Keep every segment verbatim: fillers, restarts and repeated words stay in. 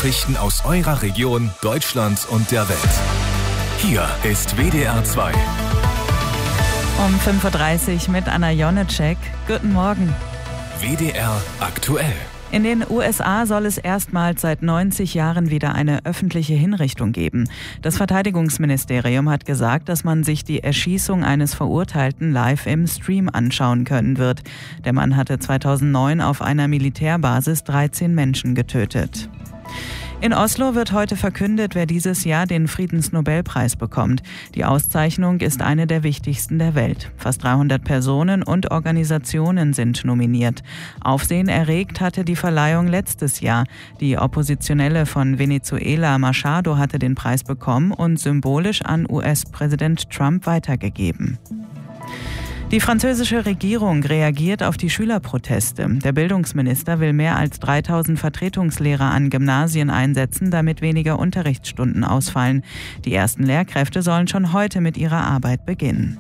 Nachrichten aus eurer Region, Deutschland und der Welt. Hier ist W D R zwei. Um fünf Uhr dreißig mit Anna Jonecek. Guten Morgen. W D R aktuell. In den U S A soll es erstmals seit neunzig Jahren wieder eine öffentliche Hinrichtung geben. Das Verteidigungsministerium hat gesagt, dass man sich die Erschießung eines Verurteilten live im Stream anschauen können wird. Der Mann hatte zweitausendneun auf einer Militärbasis dreizehn Menschen getötet. In Oslo wird heute verkündet, wer dieses Jahr den Friedensnobelpreis bekommt. Die Auszeichnung ist eine der wichtigsten der Welt. Fast dreihundert Personen und Organisationen sind nominiert. Aufsehen erregt hatte die Verleihung letztes Jahr. Die Oppositionelle von Venezuela, Machado, hatte den Preis bekommen und symbolisch an U S-Präsident Trump weitergegeben. Die französische Regierung reagiert auf die Schülerproteste. Der Bildungsminister will mehr als dreitausend Vertretungslehrer an Gymnasien einsetzen, damit weniger Unterrichtsstunden ausfallen. Die ersten Lehrkräfte sollen schon heute mit ihrer Arbeit beginnen.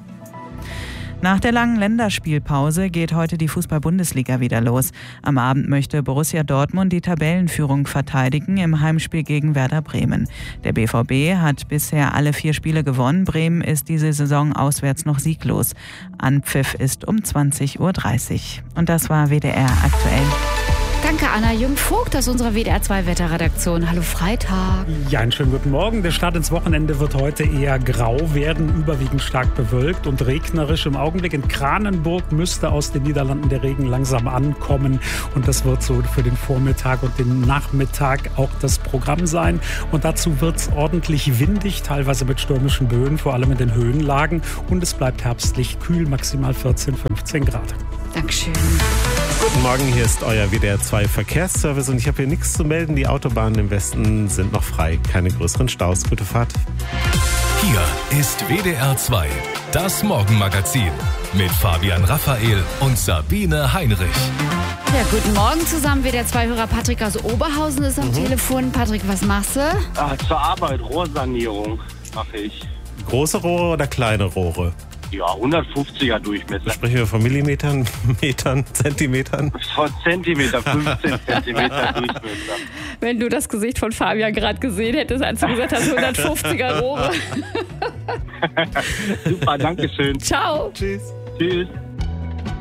Nach der langen Länderspielpause geht heute die Fußball-Bundesliga wieder los. Am Abend möchte Borussia Dortmund die Tabellenführung verteidigen im Heimspiel gegen Werder Bremen. Der B V B hat bisher alle vier Spiele gewonnen. Bremen ist diese Saison auswärts noch sieglos. Anpfiff ist um zwanzig Uhr dreißig. Und das war W D R aktuell. Danke, Anna Jung-Vogt aus unserer W D R zwei Wetterredaktion. Hallo Freitag. Ja, einen schönen guten Morgen. Der Start ins Wochenende wird heute eher grau werden, überwiegend stark bewölkt und regnerisch. Im Augenblick in Kranenburg müsste aus den Niederlanden der Regen langsam ankommen. Und das wird so für den Vormittag und den Nachmittag auch das Programm sein. Und dazu wird es ordentlich windig, teilweise mit stürmischen Böen, vor allem in den Höhenlagen. Und es bleibt herbstlich kühl, maximal vierzehn, fünfzehn Grad. Dankeschön. Guten Morgen, hier ist euer W D R zwei Verkehrsservice und ich habe hier nichts zu melden. Die Autobahnen im Westen sind noch frei, keine größeren Staus. Gute Fahrt. Hier ist W D R zwei, das Morgenmagazin mit Fabian Raphael und Sabine Heinrich. Ja, guten Morgen zusammen. W D R zwei-Hörer Patrick aus Oberhausen ist am mhm. Telefon. Patrick, was machst du? Ah, zur Arbeit, Rohrsanierung mache ich. Große Rohre oder kleine Rohre? Ja, hundertfünfziger Durchmesser. Sprechen wir von Millimetern, Metern, Zentimetern? Von Zentimeter, fünfzehn Zentimeter Durchmesser. Wenn du das Gesicht von Fabian gerade gesehen hättest, als du gesagt hast, hundertfünfziger Rohre. Super, danke schön. Ciao. Tschüss. Tschüss.